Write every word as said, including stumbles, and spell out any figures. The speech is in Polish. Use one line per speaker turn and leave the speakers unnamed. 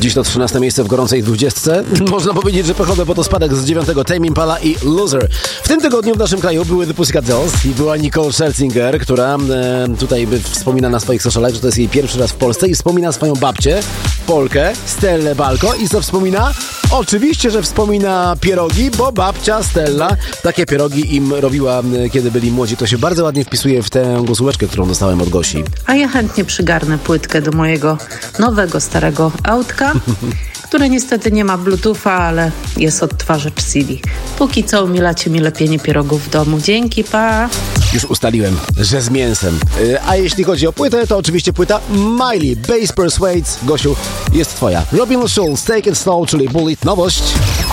Dziś to trzynaste miejsce w gorącej dwudziestce. Można powiedzieć, że pochodzę po to spadek z dziewiątego Tame Impala i Loser. W tym tygodniu w naszym kraju były The Pussycat Dolls i była Nicole Scherzinger, która e, tutaj by wspomina na swoich socialach, że to jest jej pierwszy raz w Polsce i wspomina swoją babcię, Polkę, Stellę Balko. I co wspomina? Oczywiście, że wspomina pierogi, bo babcia Stella takie pierogi im robiła, kiedy byli młodzi. To się bardzo ładnie wpisuje w tę głosóweczkę, którą dostałem od Gosi.
A ja chętnie przygarnę płytkę do mojego nowego, starego autka, które niestety nie ma bluetootha, ale jest odtwarzacz C D. Póki co umilacie mi lepienie pierogów w domu. Dzięki, pa!
Już ustaliłem, że z mięsem. A jeśli chodzi o płytę, to oczywiście płyta Miley, Bass Persuades. Gosiu, jest twoja. Robin Schulz, Take It Slow, czyli Bullet, nowość.